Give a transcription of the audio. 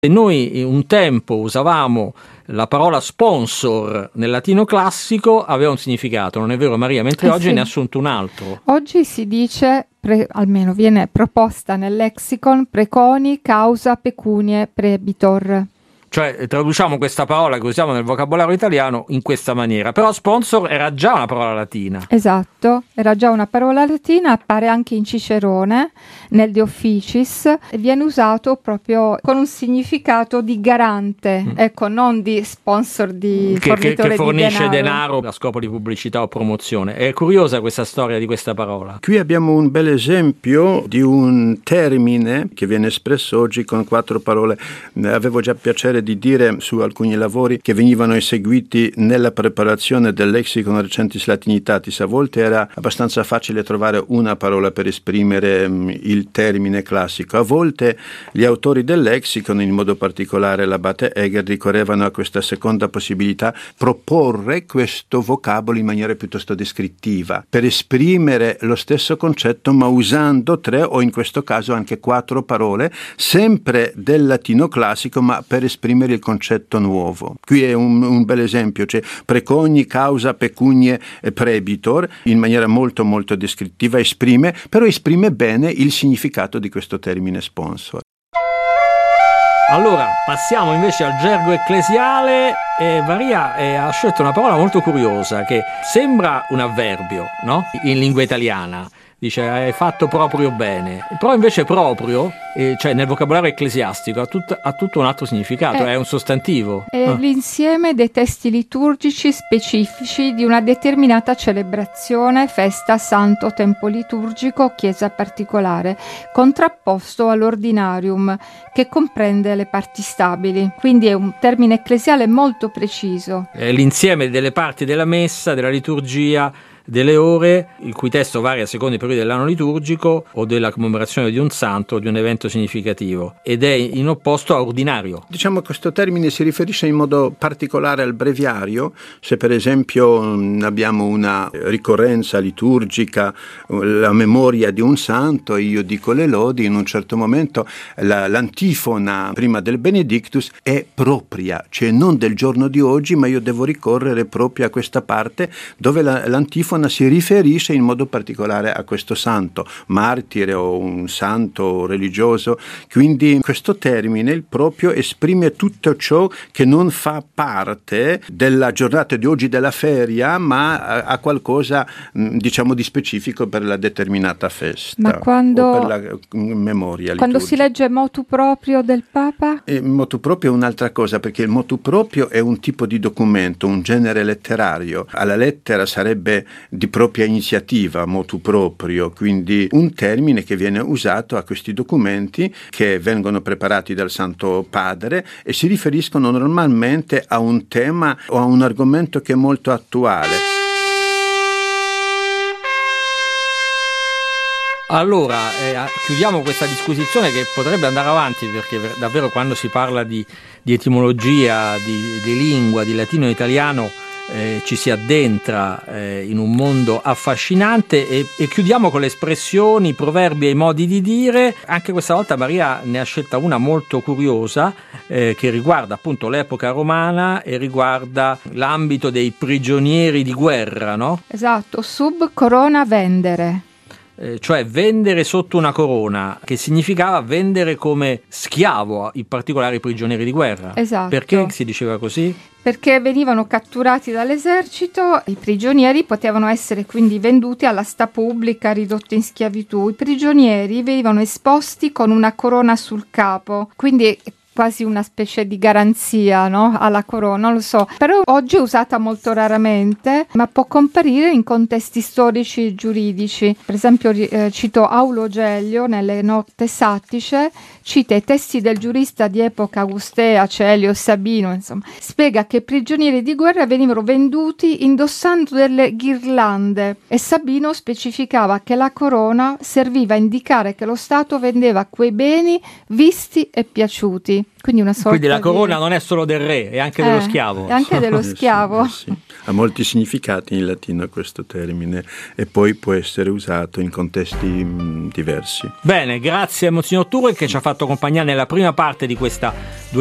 E noi un tempo usavamo la parola sponsor nel latino classico, aveva un significato, non è vero Maria? Mentre oggi sì. ne ha assunto un altro. Oggi si dice, almeno viene proposta nel lexicon, preconi, causa, pecunie, prebitor. Cioè traduciamo questa parola che usiamo nel vocabolario italiano in questa maniera, però sponsor era già una parola latina. Esatto, era già una parola latina, appare anche in Cicerone, nel De Officiis, e viene usato proprio con un significato di garante, ecco, non di sponsor, di fornitore che fornisce di denaro a scopo di pubblicità o promozione. È curiosa questa storia di questa parola. Qui abbiamo un bel esempio di un termine che viene espresso oggi con 4 parole. Avevo già piacere di dire su alcuni lavori che venivano eseguiti nella preparazione del Lexicon Recentis Latinitatis. A volte era abbastanza facile trovare una parola per esprimere il termine classico. A volte gli autori del lexicon, in modo particolare l'abate Eger, ricorrevano a questa seconda possibilità, proporre questo vocabolo in maniera piuttosto descrittiva, per esprimere lo stesso concetto ma usando 3 o in questo caso anche 4 parole, sempre del latino classico ma per esprimere il concetto nuovo. Qui è un bel esempio, cioè precogni, causa, pecunie e prebitor, in maniera molto molto descrittiva esprime bene il significato di questo termine sponsor. Allora, passiamo invece al gergo ecclesiale e Maria ha scelto una parola molto curiosa che sembra un avverbio, no? In lingua italiana. Dice hai fatto proprio bene, però invece proprio, cioè nel vocabolario ecclesiastico ha tutto un altro significato, è un sostantivo. È l'insieme dei testi liturgici specifici di una determinata celebrazione, festa, santo, tempo liturgico, chiesa particolare, contrapposto all'ordinarium, che comprende le parti stabili. Quindi è un termine ecclesiale molto preciso. È l'insieme delle parti della messa, della liturgia, delle ore, il cui testo varia secondo i periodi dell'anno liturgico o della commemorazione di un santo o di un evento significativo, ed è in opposto a ordinario. Diciamo che questo termine si riferisce in modo particolare al breviario. Se per esempio abbiamo una ricorrenza liturgica, la memoria di un santo, io dico le lodi, in un certo momento l'antifona prima del Benedictus è propria, cioè non del giorno di oggi, ma io devo ricorrere proprio a questa parte dove l'antifona si riferisce in modo particolare a questo santo, martire o un santo religioso. Quindi questo termine, il proprio, esprime tutto ciò che non fa parte della giornata di oggi della feria, ma a qualcosa diciamo di specifico per la determinata festa. Ma quando, o per la memoria quando liturgica. si legge motu proprio del Papa? Motu proprio è un'altra cosa, perché il motu proprio è un tipo di documento, un genere letterario. Alla lettera sarebbe di propria iniziativa, motu proprio, quindi un termine che viene usato a questi documenti che vengono preparati dal Santo Padre e si riferiscono normalmente a un tema o a un argomento che è molto attuale. Allora, chiudiamo questa disquisizione che potrebbe andare avanti, perché davvero quando si parla di etimologia, di lingua, di latino e italiano, ci si addentra in un mondo affascinante e chiudiamo con le espressioni, i proverbi e i modi di dire. Anche questa volta Maria ne ha scelta una molto curiosa che riguarda appunto l'epoca romana e riguarda l'ambito dei prigionieri di guerra, no? Esatto, sub corona vendere. Cioè vendere sotto una corona, che significava vendere come schiavo in particolare i prigionieri di guerra. Esatto. Perché si diceva così? Perché venivano catturati dall'esercito, i prigionieri potevano essere quindi venduti all'asta pubblica, ridotti in schiavitù. I prigionieri venivano esposti con una corona sul capo, quindi quasi una specie di garanzia, no? Alla corona, non lo so. Però oggi è usata molto raramente, ma può comparire in contesti storici e giuridici. Per esempio cito Aulo Gelio nelle Note Sattice, cita i testi del giurista di epoca Augustea, Celio, Sabino, insomma. Spiega che i prigionieri di guerra venivano venduti indossando delle ghirlande e Sabino specificava che la corona serviva a indicare che lo Stato vendeva quei beni visti e piaciuti. Quindi una sorta Quindi la corona non è solo del re, è anche dello schiavo. È anche dello schiavo. Sì. Ha molti significati in latino questo termine e poi può essere usato in contesti diversi. Bene, grazie a Monsignor Turek che ci ha fatto fatto compagnia nella prima parte di questa